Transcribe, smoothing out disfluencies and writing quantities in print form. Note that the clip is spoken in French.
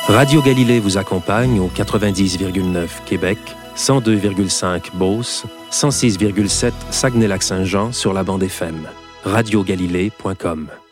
Radio Galilée vous accompagne au 90,9 Québec, 102,5 Beauce, 106,7 Saguenay-Lac-Saint-Jean sur la bande FM. radiogalilée.com